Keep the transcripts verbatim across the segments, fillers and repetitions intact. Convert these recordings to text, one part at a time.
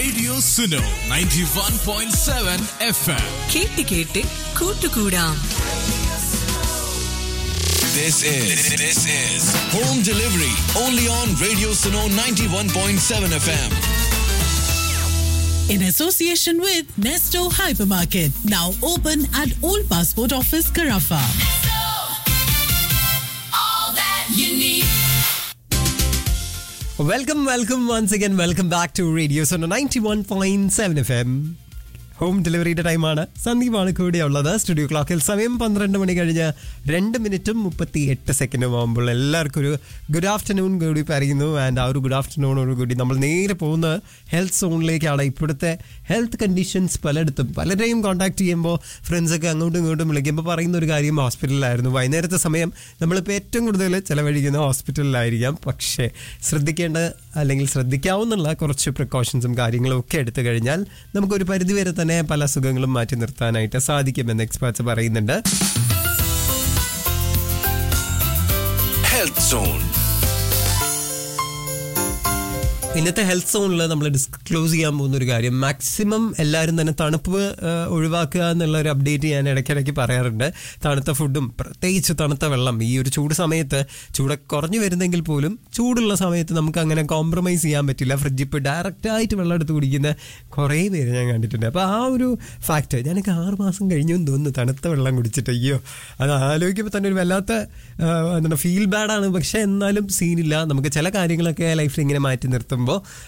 Radio Suno ninety-one point seven F M. കേട്ട് കേട്ട് കൂട്ടുകൂടാം. This is this is home delivery only on Radio Suno ninety-one point seven F M. In association with Nesto Hypermarket, now open at Old Passport Office, Carafa. All that you need. Welcome, welcome once again. Welcome back to Radio Suno ninety-one point seven F M. Home ഡെലിവറിയുടെ ടൈമാണ്. സന്ദീപാണ് കൂടെയുള്ളത്. Studio ക്ലോക്കിൽ സമയം പന്ത്രണ്ട് മണി കഴിഞ്ഞ് രണ്ട് മിനിറ്റും മുപ്പത്തി എട്ട് സെക്കൻഡും ആകുമ്പോൾ എല്ലാവർക്കും ഒരു ഗുഡ് ആഫ്റ്റർനൂൺ കൂടി പറയുന്നു. ആൻഡ് ആ ഒരു ഗുഡ് ആഫ്റ്റർനൂണോട് കൂടി നമ്മൾ നേരെ പോകുന്നത് ഹെൽത്ത് സോണിലേക്കാണ്. ഇപ്പോഴത്തെ ഹെൽത്ത് കണ്ടീഷൻസ് പലയിടത്തും പലരെയും കോൺടാക്ട് ചെയ്യുമ്പോൾ ഫ്രണ്ട്സൊക്കെ അങ്ങോട്ടും ഇങ്ങോട്ടും വിളിക്കുമ്പോൾ പറയുന്ന ഒരു കാര്യം ഹോസ്പിറ്റലിലായിരുന്നു. വൈകുന്നേരത്തെ സമയം നമ്മളിപ്പോൾ ഏറ്റവും കൂടുതൽ ചിലവഴിക്കുന്ന ഹോസ്പിറ്റലിലായിരിക്കാം. പക്ഷേ ശ്രദ്ധിക്കേണ്ട അല്ലെങ്കിൽ ശ്രദ്ധിക്കാവുന്നുള്ള കുറച്ച് പ്രിക്കോഷൻസും കാര്യങ്ങളും ഒക്കെ എടുത്തു കഴിഞ്ഞാൽ നമുക്കൊരു പരിധിവരെ തന്നെ പല അസുഖങ്ങളും മാറ്റി നിർത്താനായിട്ട് സാധിക്കുമെന്ന് എക്സ്പേർട്സ് പറയുന്നുണ്ട്. Health Zone. ഇന്നത്തെ ഹെൽത്ത് സോണിൽ നമ്മൾ ഡിസ്ക്ലോസ് ചെയ്യാൻ പോകുന്ന ഒരു കാര്യം, മാക്സിമം എല്ലാവരും തന്നെ തണുപ്പ് ഒഴിവാക്കുക എന്നുള്ള ഒരു അപ്ഡേറ്റ് ഞാൻ ഇടയ്ക്കിടയ്ക്ക് പറയാറുണ്ട്. തണുത്ത ഫുഡും പ്രത്യേകിച്ച് തണുത്ത വെള്ളം ഈ ഒരു ചൂട് സമയത്ത്, ചൂടൊക്കെ കുറഞ്ഞു വരുന്നെങ്കിൽ പോലും ചൂടുള്ള സമയത്ത് നമുക്ക് അങ്ങനെ കോംപ്രമൈസ് ചെയ്യാൻ പറ്റില്ല. ഫ്രിഡ്ജിൽ ഇപ്പോൾ ഡയറക്റ്റായിട്ട് വെള്ളം എടുത്ത് കുടിക്കുന്ന കുറേ പേര് ഞാൻ കണ്ടിട്ടുണ്ട്. അപ്പോൾ ആ ഒരു ഫാക്റ്റ്, ഞാനൊക്കെ ആറ് മാസം കഴിഞ്ഞു എന്ന് തോന്നുന്നു തണുത്ത വെള്ളം കുടിച്ചിട്ട്. അയ്യോ, അത് ആലോചിക്കുമ്പോൾ തന്നെ ഒരു വല്ലാത്ത എന്താണ് ഫീൽ ബാഡാണ്. പക്ഷേ എന്നാലും സീനില്ല. നമുക്ക് ചില കാര്യങ്ങളൊക്കെ ലൈഫിൽ ഇങ്ങനെ മാറ്റി നിർത്തും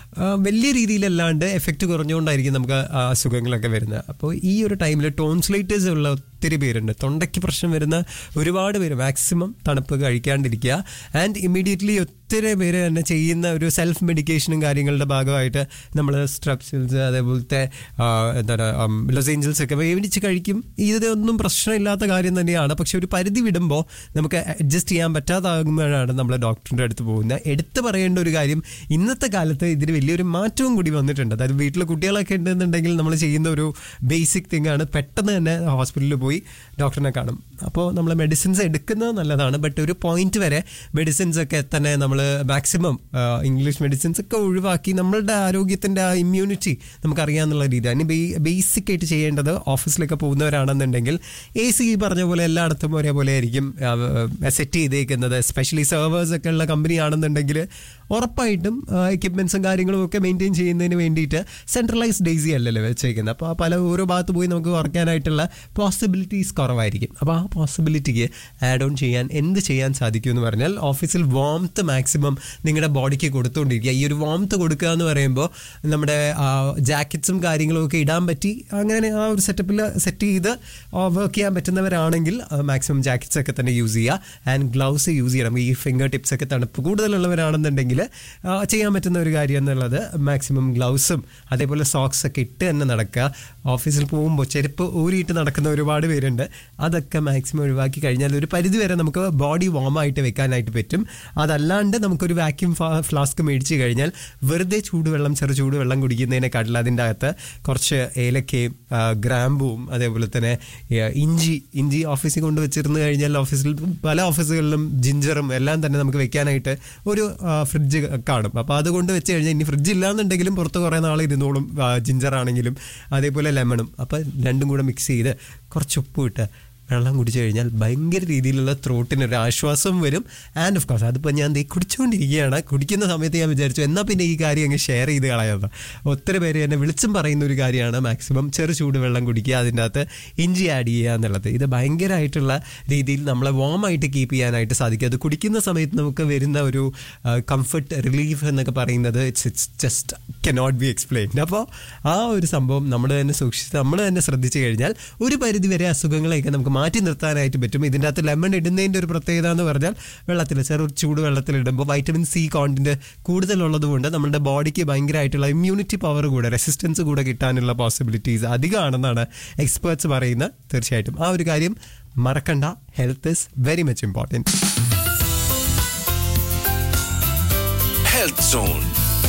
വലിയ രീതിയിലല്ലാണ്ട് എഫക്റ്റ് കുറഞ്ഞുകൊണ്ടായിരിക്കും നമുക്ക് അസുഖങ്ങളൊക്കെ വരുന്നത്. അപ്പോൾ ഈ ഒരു ടൈമിൽ ടോൺസിലൈറ്റിസ് ഉള്ള ഒത്തിരി പേരുണ്ട്, തൊണ്ടയ്ക്ക് പ്രശ്നം വരുന്ന ഒരുപാട് പേര്. മാക്സിമം തണുപ്പ് കഴിക്കാണ്ടിരിക്കുക. ആൻഡ് ഇമ്മീഡിയറ്റ്ലി ഒത്തിരി പേര് തന്നെ ചെയ്യുന്ന ഒരു സെൽഫ് മെഡിക്കേഷനും കാര്യങ്ങളുടെ ഭാഗമായിട്ട് നമ്മൾ സ്ട്രെപ്സിൽസ് അതേപോലത്തെ എന്താണ് ലൊസേഞ്ചൽസ് ഒക്കെ മേടിച്ച് കഴിക്കും. ഇതൊന്നും പ്രശ്നമില്ലാത്ത കാര്യം തന്നെയാണ്. പക്ഷെ ഒരു പരിധി വിടുമ്പോൾ നമുക്ക് അഡ്ജസ്റ്റ് ചെയ്യാൻ പറ്റാതാകുമ്പോഴാണ് നമ്മൾ ഡോക്ടറിൻ്റെ അടുത്ത് പോകുന്നത്. എടുത്തു പറയേണ്ട ഒരു കാര്യം, ഇന്നത്തെ കാലത്ത് ഇതിന് വലിയൊരു മാറ്റവും കൂടി വന്നിട്ടുണ്ട്. അതായത് വീട്ടിൽ കുട്ടികളൊക്കെ ഉണ്ടെന്നുണ്ടെങ്കിൽ നമ്മൾ ചെയ്യുന്ന ഒരു ബേസിക് തിങ് ആണ് പെട്ടെന്ന് തന്നെ ഹോസ്പിറ്റലിൽ പോയി ഡോക്ടറിനെ കാണും. അപ്പോൾ നമ്മൾ മെഡിസിൻസ് എടുക്കുന്നത് നല്ലതാണ്. ബട്ട് ഒരു പോയിന്റ് വരെ മെഡിസിൻസ് ഒക്കെ തന്നെ നമ്മൾ മാക്സിമം ഇംഗ്ലീഷ് മെഡിസിൻസ് ഒക്കെ ഒഴിവാക്കി നമ്മളുടെ ആരോഗ്യത്തിൻ്റെ ആ ഇമ്മ്യൂണിറ്റി നമുക്കറിയാമെന്നുള്ള രീതി. അതിന് ബേസിക് ആയിട്ട് ചെയ്യേണ്ടത്, ഓഫീസിലൊക്കെ പോകുന്നവരാണെന്നുണ്ടെങ്കിൽ എ സി പറഞ്ഞ പോലെ എല്ലായിടത്തും ഒരേപോലെ ആയിരിക്കും സെറ്റ് ചെയ്തേക്കുന്നത്. എസ്പെഷ്യലി സെർവേഴ്സ് ഒക്കെ ഉള്ള കമ്പനി ആണെന്നുണ്ടെങ്കിൽ ഉറപ്പായിട്ടും എക്യുപ്മെൻറ്റ്സും കാര്യങ്ങളും ഒക്കെ മെയിൻറ്റെയിൻ ചെയ്യുന്നതിന് വേണ്ടിയിട്ട് സെൻട്രലൈസ്ഡ് എ സി അല്ലല്ലോ വെച്ചേക്കുന്നത്. അപ്പോൾ പല ഓരോ ഭാഗത്ത് പോയി നമുക്ക് കുറയ്ക്കാനായിട്ടുള്ള പോസിബിലിറ്റീസ് കുറവായിരിക്കും. അപ്പോൾ ആ പോസിബിലിറ്റിക്ക് ആഡ് ഓൺ ചെയ്യാൻ എന്ത് ചെയ്യാൻ സാധിക്കും എന്ന് പറഞ്ഞാൽ, ഓഫീസിൽ വാംത്ത് മാക്സിമം നിങ്ങളുടെ ബോഡിക്ക് കൊടുത്തുകൊണ്ടിരിക്കുക. ഈ ഒരു വാംത്ത് കൊടുക്കുക എന്ന് പറയുമ്പോൾ നമ്മുടെ ജാക്കറ്റ്സും കാര്യങ്ങളും ഒക്കെ ഇടാൻ പറ്റി അങ്ങനെ ആ ഒരു സെറ്റപ്പിൽ സെറ്റ് ചെയ്ത് വർക്ക് ചെയ്യാൻ പറ്റുന്നവരാണെങ്കിൽ മാക്സിമം ജാക്കറ്റ്സ് ഒക്കെ തന്നെ യൂസ് ചെയ്യുക. ആൻഡ് ഗ്ലൗസ് യൂസ് ചെയ്യണം. ഈ ഫിംഗർ ടിപ്സ് ഒക്കെ തണുപ്പ് കൂടുതലുള്ളവരാണെന്നുണ്ടെങ്കിൽ ചെയ്യാൻ പറ്റുന്ന ഒരു കാര്യം എന്നുള്ളത് മാക്സിമം ഗ്ലൗസും അതേപോലെ സോക്സ് ഒക്കെ ഇട്ട് തന്നെ നടക്കുക. ഓഫീസിൽ പോകുമ്പോൾ ചെരുപ്പ് ഊരിയിട്ട് നടക്കുന്ന ഒരുപാട് പേരുണ്ട്. അതൊക്കെ മാക്സിമം ഒഴിവാക്കി കഴിഞ്ഞാൽ ഒരു പരിധി വരെ നമുക്ക് ബോഡി വാമായിട്ട് വെക്കാനായിട്ട് പറ്റും. അതല്ലാണ്ട് നമുക്കൊരു വാക്യൂം ഫ്ലാസ്ക് മേടിച്ച് കഴിഞ്ഞാൽ വെറുതെ ചൂടുവെള്ളം ചെറു ചൂടുവെള്ളം കുടിക്കുന്നതിനെക്കാട്ടിൽ അതിൻ്റെ അകത്ത് കുറച്ച് ഏലക്കയും ഗ്രാമ്പുവും അതേപോലെ തന്നെ ഇഞ്ചി ഇഞ്ചി ഓഫീസിൽ കൊണ്ട് വെച്ചിരുന്നു കഴിഞ്ഞാൽ ഓഫീസിൽ പല ഓഫീസുകളിലും ജിഞ്ചറും എല്ലാം തന്നെ നമുക്ക് വെക്കാനായിട്ട് ഒരു ഫ്രിഡ്ജ് കാണും. അപ്പോൾ അതുകൊണ്ട് വെച്ച് കഴിഞ്ഞാൽ ഇനി ഫ്രിഡ്ജ് ഇല്ലാന്നുണ്ടെങ്കിലും പുറത്ത് കുറേ നാൾ ഇരുന്നോളും ജിഞ്ചറാണെങ്കിലും അതേപോലെ ലെമണും. അപ്പോൾ രണ്ടും കൂടെ മിക്സ് ചെയ്ത് കുറച്ച് ഉപ്പ് ഇട്ട് വെള്ളം കുടിച്ചു കഴിഞ്ഞാൽ ഭയങ്കര രീതിയിലുള്ള ത്രോട്ടിനൊരു ആശ്വാസം വരും. ആൻഡ് ഓഫ് കോഴ്സ് അതിപ്പോൾ ഞാൻ ദേ കുടിച്ചുകൊണ്ടിരിക്കുകയാണ്. കുടിക്കുന്ന സമയത്ത് ഞാൻ വിചാരിച്ചു എന്നാൽ പിന്നെ ഈ കാര്യം അങ്ങ് ഷെയർ ചെയ്ത് കളയാം. ഒത്തിരി പേര് എന്നെ വിളിച്ചും പറയുന്ന ഒരു കാര്യമാണ് മാക്സിമം ചെറു ചൂട് വെള്ളം കുടിക്കുക, അതിൻ്റെ അകത്ത് ഇഞ്ചി ആഡ് ചെയ്യുക എന്നുള്ളത്. ഇത് ഭയങ്കരമായിട്ടുള്ള രീതിയിൽ നമ്മളെ വാമായിട്ട് കീപ്പ് ചെയ്യാനായിട്ട് സാധിക്കും. അത് കുടിക്കുന്ന സമയത്ത് നമുക്ക് വരുന്ന ഒരു കംഫർട്ട് റിലീഫ് എന്നൊക്കെ പറയുന്നത് it's it's just cannot be explained. അപ്പോൾ ആ ഒരു സംഭവം നമ്മൾ തന്നെ സൂക്ഷിച്ച് നമ്മൾ തന്നെ ശ്രദ്ധിച്ചു കഴിഞ്ഞാൽ ഒരു പരിധി വരെ അസുഖങ്ങളെയൊക്കെ നമുക്ക് മാറ്റി നിർത്താനായിട്ട് പറ്റും. ഇതിൻ്റെ അകത്ത് ലെമൺ ഇടുന്നതിൻ്റെ ഒരു പ്രത്യേകത എന്ന് പറഞ്ഞാൽ വെള്ളത്തിൽ ചെറു ചൂട് വെള്ളത്തിലിടുമ്പോൾ വൈറ്റമിൻ സി കോണ്ടന്റ് കൂടുതലുള്ളത് കൊണ്ട് നമ്മുടെ ബോഡിക്ക് ഭയങ്കരമായിട്ടുള്ള ഇമ്മ്യൂണിറ്റി പവർ കൂടെ റെസിസ്റ്റൻസ് കൂടെ കിട്ടാനുള്ള പോസിബിലിറ്റീസ് അധികമാണെന്നാണ് എക്സ്പേർട്സ് പറയുന്നത്. തീർച്ചയായിട്ടും ആ ഒരു കാര്യം മറക്കണ്ട. Health is very much important. Health Zone.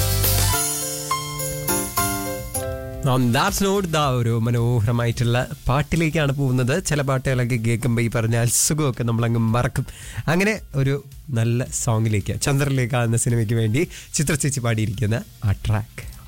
On that not ദാ ഒരു മനോഹരമായിട്ടുള്ള പാട്ടിലേക്കാണ് പോകുന്നത്. ചില പാട്ടുകളൊക്കെ കേൾക്കുമ്പോൾ ഈ പറഞ്ഞ അസുഖമൊക്കെ നമ്മളങ്ങ് മറക്കും. അങ്ങനെ ഒരു നല്ല സോങ്ങിലേക്ക്, ചന്ദ്രലേഖ എന്ന സിനിമയ്ക്ക് വേണ്ടി ചിത്ര ചേച്ചി പാടിയിരിക്കുന്ന ആ ട്രാക്ക്.